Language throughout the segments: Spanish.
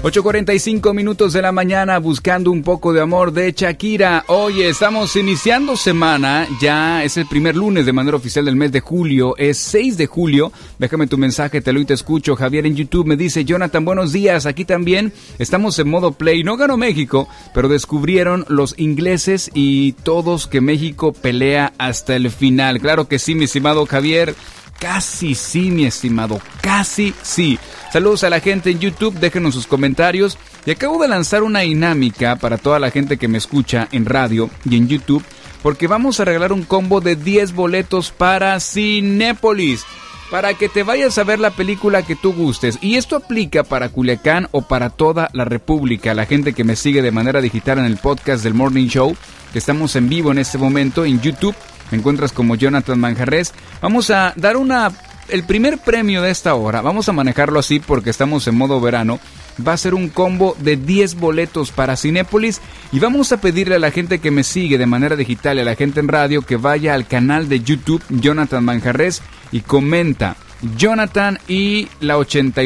8:45 minutos de la mañana, buscando un poco de amor de Shakira. Oye, estamos iniciando semana, ya es el primer lunes de manera oficial del mes de julio, es 6 de julio. Déjame tu mensaje, te leo y te escucho. Javier en YouTube me dice: Jonathan, buenos días, aquí también estamos en modo play. No ganó México, pero descubrieron los ingleses y todos que México pelea hasta el final. Claro que sí, mi estimado Javier. Casi sí, mi estimado, casi sí. Saludos a la gente en YouTube, déjenos sus comentarios. Y acabo de lanzar una dinámica para toda la gente que me escucha en radio y en YouTube, porque vamos a regalar un combo de 10 boletos para Cinépolis, para que te vayas a ver la película que tú gustes. Y esto aplica para Culiacán o para toda la República. La gente que me sigue de manera digital en el podcast del Morning Show, que estamos en vivo en este momento en YouTube, me encuentras como Jonathan Manjarres. Vamos a dar el primer premio de esta hora. Vamos a manejarlo así porque estamos en modo verano. Va a ser un combo de 10 boletos para Cinépolis. Y vamos a pedirle a la gente que me sigue de manera digital y a la gente en radio que vaya al canal de YouTube Jonathan Manjarres y comenta: Jonathan y la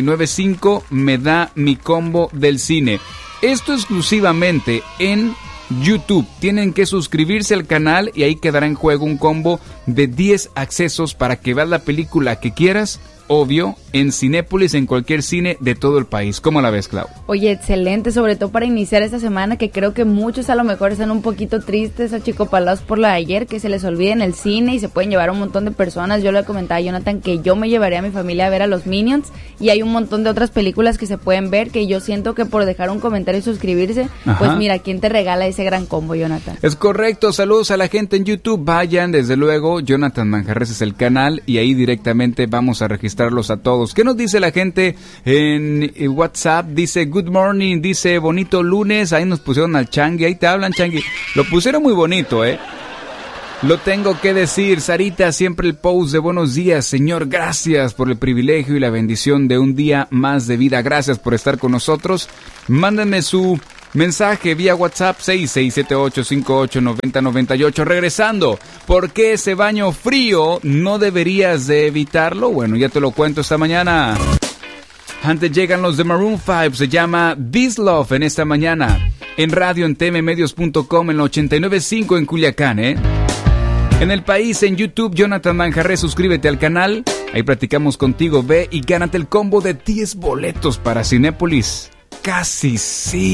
89.5 me da mi combo del cine. Esto exclusivamente en YouTube. Tienen que suscribirse al canal y ahí quedará en juego un combo de 10 accesos para que veas la película que quieras, obvio, en Cinépolis, en cualquier cine de todo el país. ¿Cómo la ves, Clau? Oye, excelente, sobre todo para iniciar esta semana, que creo que muchos a lo mejor están un poquito tristes, achicopalados por la de ayer, que se les olvide en el cine y se pueden llevar a un montón de personas. Yo le comentaba a Jonathan que yo me llevaría a mi familia a ver a los Minions, y hay un montón de otras películas que se pueden ver, que yo siento que por dejar un comentario y suscribirse, pues mira, ¿quién te regala ese gran combo, Jonathan? Es correcto. Saludos a la gente en YouTube. Vayan, desde luego, Jonathan Manjarres es el canal y ahí directamente vamos a registrarlos a todos. ¿Qué nos dice la gente en WhatsApp? Dice: good morning, dice bonito lunes. Ahí nos pusieron al Changui, ahí te hablan, Changui. Lo pusieron muy bonito, Lo tengo que decir. Sarita, siempre el post de buenos días, Señor, gracias por el privilegio y la bendición de un día más de vida. Gracias por estar con nosotros. Mándenme su mensaje vía WhatsApp 6678589098. Regresando, ¿por qué ese baño frío no deberías de evitarlo? Bueno, ya te lo cuento esta mañana. Antes llegan los de Maroon 5, se llama This Love en esta mañana. En radio, en tmmedios.com, en la 89.5 en Culiacán, En el país, en YouTube, Jonathan Manjarres, suscríbete al canal. Ahí platicamos contigo, ve y gánate el combo de 10 boletos para Cinépolis. Casi sí.